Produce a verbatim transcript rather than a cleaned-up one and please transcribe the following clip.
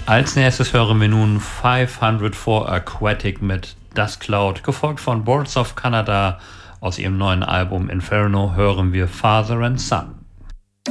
Als nächstes hören wir nun fünfhundertvier Aquatic mit Dust Cloud, gefolgt von Boards of Canada. Aus ihrem neuen Album Inferno hören wir Father and Son.